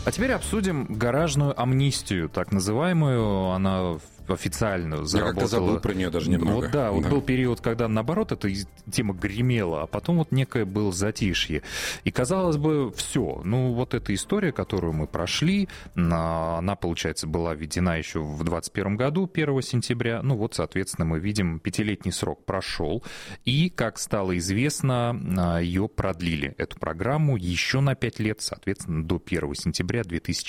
А теперь обсудим гаражную амнистию, так называемую. Она официально заработала. Я как-то забыл про нее даже немного. Вот да, вот был период, когда, наоборот, эта тема гремела, а потом вот некое было затишье. И, казалось бы, все. Ну, вот эта история, которую мы прошли, она, получается, была введена еще в 2021 году, 1 сентября. Ну, вот, соответственно, мы видим, 5-летний срок прошел. И, как стало известно, ее продлили, эту программу, еще на 5 лет, соответственно, до 1 сентября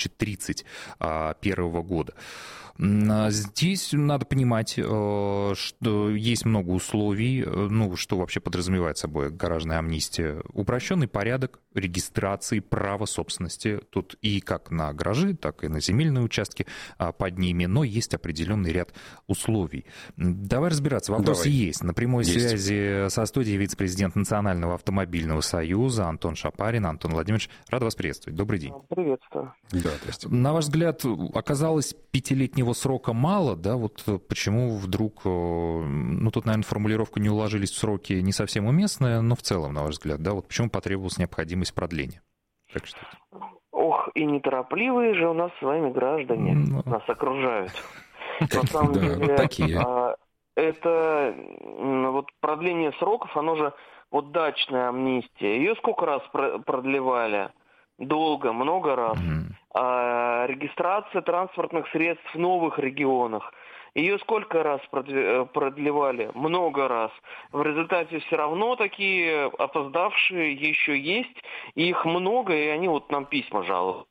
2031 года. Здесь надо понимать, что есть много условий, ну, что вообще подразумевает собой гаражная амнистия. Упрощенный порядок регистрации права собственности. Тут и как на гаражи, так и на земельные участки под ними, но есть определенный ряд условий. Давай разбираться. Вопросы есть. На прямой связи со студией вице-президент Национального автомобильного союза Антон Шапарин. Антон Владимирович, рад вас приветствовать. Добрый день. Приветствую. Да, здравствуйте. На ваш взгляд, оказалось 5-летнего срока мало, да? Вот почему вдруг, ну, тут, наверное, формулировка «не уложились в сроки» не совсем уместная, но в целом, на ваш взгляд, да, вот почему потребовалась необходимость продления? Как считаете? Ох, и неторопливые же у нас с вами граждане нас окружают. На самом деле, это вот продление сроков, оно же вот дачная амнистия. Ее сколько раз продлевали? Долго, много раз. А регистрация транспортных средств в новых регионах. Ее сколько раз продлевали? Много раз. В результате все равно такие опоздавшие еще есть. И их много, и они вот нам письма жалуют.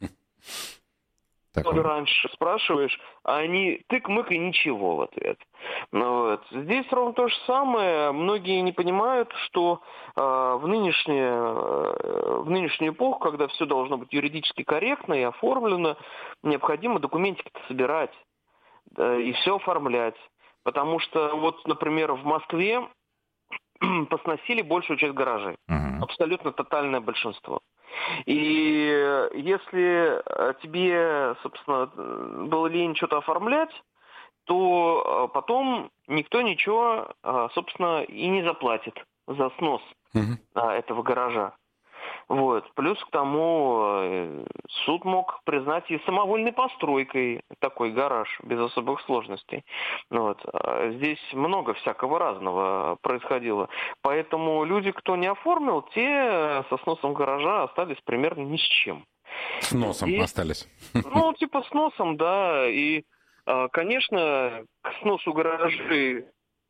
Раньше спрашиваешь, а они тык-мык и ничего в ответ. Ну, вот. Здесь ровно то же самое. Многие не понимают, что в нынешнюю эпоху, когда все должно быть юридически корректно и оформлено, необходимо документики-то собирать и все оформлять. Потому что вот, например, в Москве посносили большую часть гаражей. Абсолютно тотальное большинство. И если тебе, собственно, было лень что-то оформлять, то потом никто ничего, собственно, и не заплатит за снос этого гаража. Вот. Плюс к тому суд мог признать и самовольной постройкой такой гараж без особых сложностей. Вот. Здесь много всякого разного происходило. Поэтому люди, кто не оформил, те со сносом гаража остались примерно ни с чем. С носом остались. Ну, типа с носом, да. И, конечно, к сносу гаражей...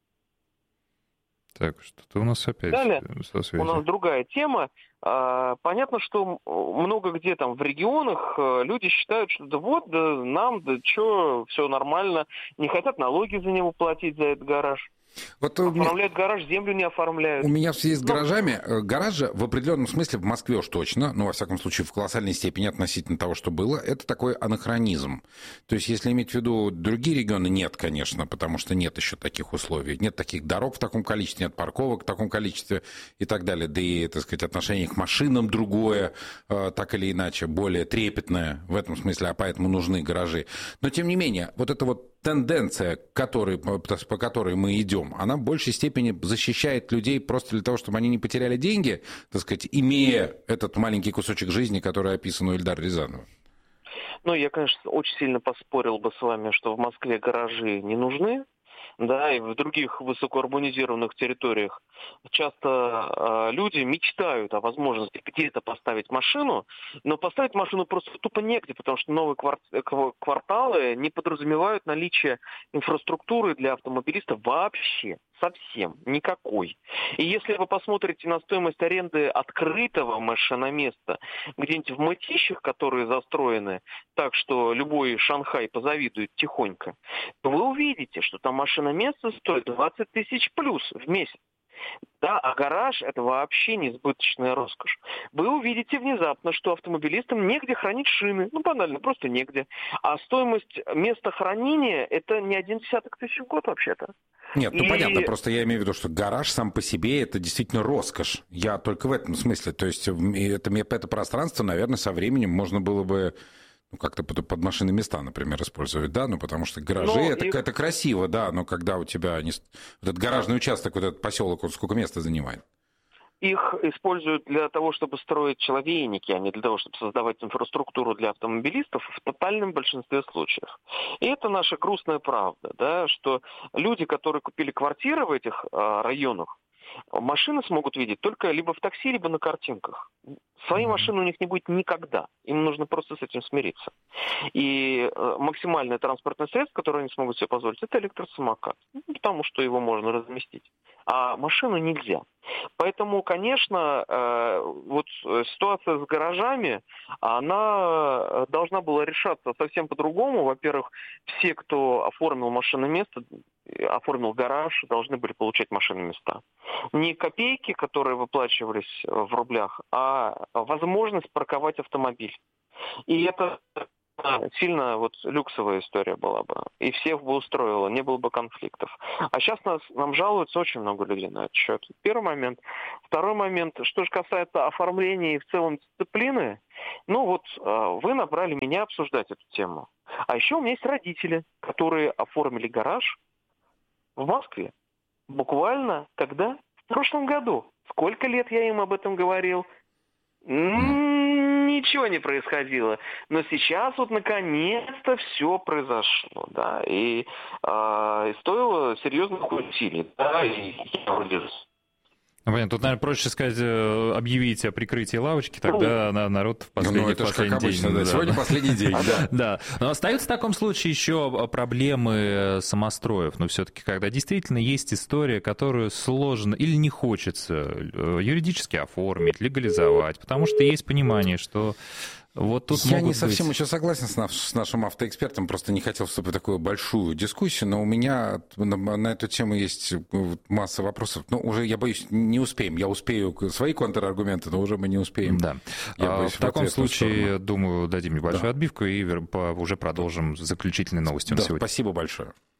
Так, что-то у нас опять со связью. У нас другая тема. Понятно, что много где там в регионах люди считают, что что, все нормально, не хотят налоги за него платить, за этот гараж. Вот оформляют гараж, землю не оформляют. У меня в связи с гаражами, гаражи в определенном смысле, в Москве уж точно, ну, во всяком случае, в колоссальной степени относительно того, что было, это такой анахронизм. То есть, если иметь в виду другие регионы, нет, конечно, потому что нет еще таких условий. Нет таких дорог в таком количестве, нет парковок в таком количестве и так далее. Да и, так сказать, отношение к машинам другое, так или иначе, более трепетное в этом смысле, а поэтому нужны гаражи. Но, тем не менее, вот эта вот тенденция, по которой мы идем, она в большей степени защищает людей просто для того, чтобы они не потеряли деньги, так сказать, имея этот маленький кусочек жизни, который описан у Ильдара Рязанова. Ну, я, конечно, очень сильно поспорил бы с вами, что в Москве гаражи не нужны. Да, и в других высокоурбанизированных территориях часто люди мечтают о возможности где-то поставить машину, но поставить машину просто тупо негде, потому что новые кварталы не подразумевают наличие инфраструктуры для автомобилистов вообще. Совсем никакой. И если вы посмотрите на стоимость аренды открытого машиноместа где-нибудь в Мытищах, которые застроены так, что любой Шанхай позавидует тихонько, то вы увидите, что там машиноместо стоит 20 тысяч плюс в месяц. Да, а гараж – это вообще несбыточная роскошь. Вы увидите внезапно, что автомобилистам негде хранить шины. Ну, банально, просто негде. А стоимость места хранения – это не 1 десяток тысяч в год вообще-то. Нет, ну понятно, просто я имею в виду, что гараж сам по себе – это действительно роскошь. Я только в этом смысле. То есть это пространство, наверное, со временем можно было бы как-то под машины места, например, использовать, да, ну, потому что гаражи, это красиво, да, но когда у тебя вот этот гаражный участок, вот этот поселок, он сколько места занимает? их используют для того, чтобы строить человейники, а не для того, чтобы создавать инфраструктуру для автомобилистов в тотальном большинстве случаев. И это наша грустная правда, да, что люди, которые купили квартиры в этих районах, машины смогут видеть только либо в такси, либо на картинках. Своей машины у них не будет никогда. Им нужно просто с этим смириться. И максимальное транспортное средство, которое они смогут себе позволить, это электросамокат. Потому что его можно разместить. А машину нельзя. Поэтому, конечно, вот ситуация с гаражами, она должна была решаться совсем по-другому. Во-первых, все, кто оформил машинное место, оформил гараж, должны были получать машинные места. Не копейки, которые выплачивались в рублях, а возможность парковать автомобиль. И это сильно люксовая история была бы. И всех бы устроило, не было бы конфликтов. А сейчас нам жалуются очень много людей на этот счет. Первый момент. Второй момент. Что же касается оформления и в целом дисциплины, вы набрали меня обсуждать эту тему. А еще у меня есть родители, которые оформили гараж в Москве. Буквально когда? В прошлом году. Сколько лет я им об этом говорил? Ничего не происходило. Но сейчас наконец-то все произошло. Да? И стоило серьезных усилий. Да? И я вроде... Понятно. Тут, наверное, проще сказать, объявить о прикрытии лавочки, тогда народ в последний день. Обычно, да. Сегодня последний день. Да. Но остаются в таком случае еще проблемы самостроев. Но все-таки, когда действительно есть история, которую сложно или не хочется юридически оформить, легализовать, потому что есть понимание, что вот тут я не совсем еще согласен с нашим автоэкспертом, просто не хотел вступить в такую большую дискуссию, но у меня на эту тему есть масса вопросов. Уже, я боюсь, не успеем. Я успею свои контраргументы, но уже мы не успеем. Да. В таком случае, думаю, дадим небольшую отбивку и уже продолжим заключительные новости на сегодня. Спасибо большое.